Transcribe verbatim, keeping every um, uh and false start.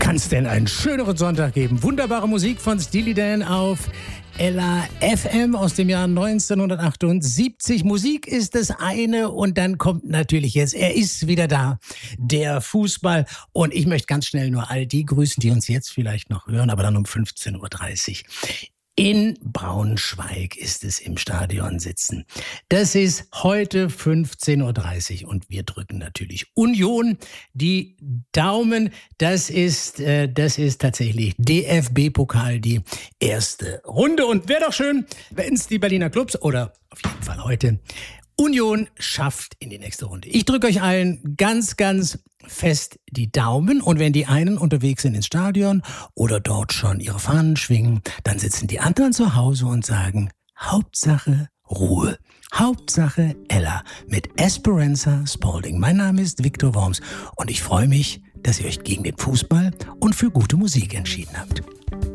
Kann es denn einen schöneren Sonntag geben? Wunderbare Musik von Steely Dan auf Ella F M aus dem Jahr neunzehnhundertachtundsiebzig. Musik ist das eine und dann kommt natürlich jetzt, er ist wieder da, der Fußball. Und ich möchte ganz schnell nur all die grüßen, die uns jetzt vielleicht noch hören, aber dann um fünfzehn Uhr dreißig. In Braunschweig ist es im Stadion sitzen. Das ist heute fünfzehn Uhr dreißig und wir drücken natürlich Union die Daumen. Das ist, äh, das ist tatsächlich D F B-Pokal, die erste Runde. Und wäre doch schön, wenn es die Berliner Clubs oder auf jeden Fall heute Union schafft in die nächste Runde. Ich drücke euch allen ganz, ganz fest die Daumen und wenn die einen unterwegs sind ins Stadion oder dort schon ihre Fahnen schwingen, dann sitzen die anderen zu Hause und sagen, Hauptsache Ruhe. Hauptsache Ella mit Esperanza Spalding. Mein Name ist Viktor Worms und ich freue mich, dass ihr euch gegen den Fußball und für gute Musik entschieden habt.